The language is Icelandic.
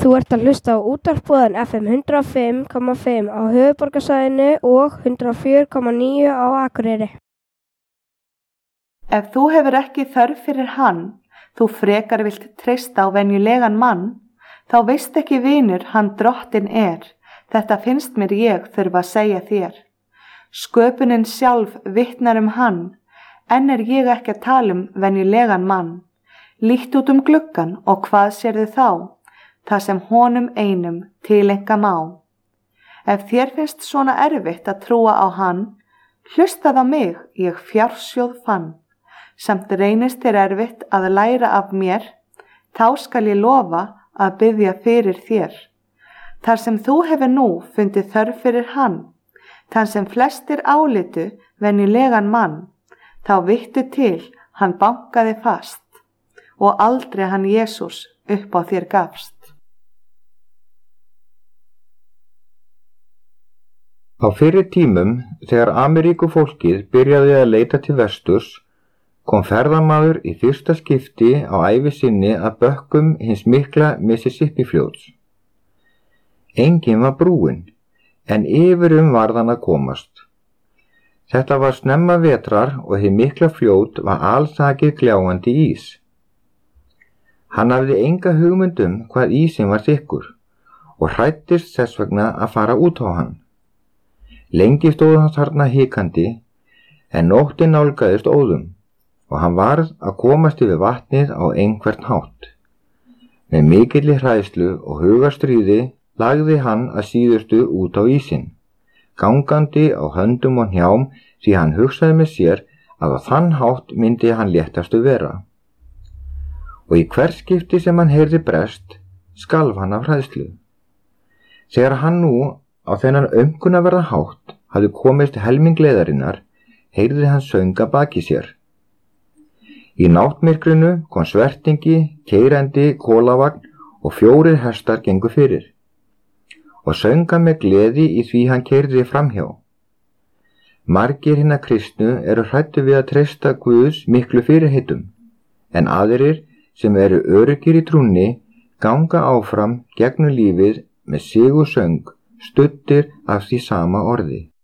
Þú ert að hlusta á útvarpsboðan FM 105,5 á höfuðborgarsvæðinu og 104,9 á Akureyri. Ef þú hefur ekki þörf fyrir hann, þú frekar vilt treysta á venjulegan mann, þá veist ekki vinur hann drottinn er. Þetta finnst mér ég þurfa að segja þér. Sköpunin sjálf vitnar hann, en er ég ekki að tala venjulegan mann. Lítt út gluggann og hvað sérðu þá? Það sem honum einum tileinka má. Ef þér finnst svona erfitt að trúa á hann, hlustað á mig, ég fjársjóð fann. Samt reynist þér erfitt að læra af mér, þá skal ég lofa að biðja fyrir þér. Þar sem þú hefur nú fundið þörf fyrir hann, þann sem flestir álitu venjulegan mann, þá vittu til hann bankaði fast og aldrei hann Jesús upp á þér gafst. Á fyrri tímum, þegar Ameríkufólkið byrjaði að leita til vesturs, kom ferðamaður í fyrsta skipti á ævi sinni að bökkum hins mikla Mississippi fljóts. Enginn var brúinn, en yfirum varð hann að komast. Þetta var snemma vetrar og hið mikla fljót var alþakið gljáandi ís. Hann hafði enga hugmynd hvað ísinn var þykkur og hræddist þess vegna að fara út á hann. Lengi stóð hann þarna hikandi, en nóttin nálgaðist óðum og hann varð að komast yfir vatnið á einhvern hátt. Með mikilli hræðslu og hugarstríði lagði hann að síðustu út á ísinn, gangandi á höndum og hnjám því hann hugsaði með sér að á þann hátt myndi hann léttastu vera. Og í hvert skipti sem hann heyrði brest, skalf hann af hræðslu. Þegar hann nú á þennan aumkunarverða hátt hafði komist helming gleðarinnar, heyrði hann söng að baki sér. Í náttmyrkrinu kom svertingi, keyrandi kólavagn og 4 hestar gengu fyrir og söng hann með gleði í því hann keyrði framhjá. Margir hinna kristnu eru hræddu við að treysta Guðs miklu fyrirheitum, en aðrir sem eru öruggir í trúnni ganga áfram gegnum lífið með sigursöng, studdir af því sama orði.